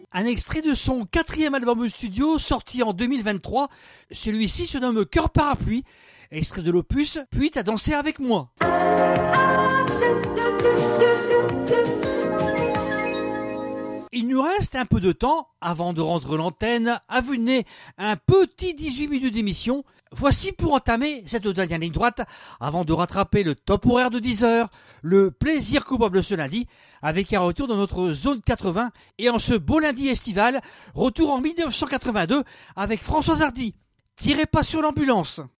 un extrait de son 4e album studio sorti en 2023. Celui-ci se nomme Cœur Parapluie, extrait de l'opus Puis t'as dansé avec moi. Il nous reste un peu de temps avant de rendre l'antenne. À vue de nez, un petit 18 minutes d'émission. Voici pour entamer cette dernière ligne droite avant de rattraper le top horaire de 10h, le plaisir coupable ce lundi, avec un retour dans notre zone 80 et en ce beau lundi estival, retour en 1982 avec Françoise Hardy. Tirez pas sur l'ambulance.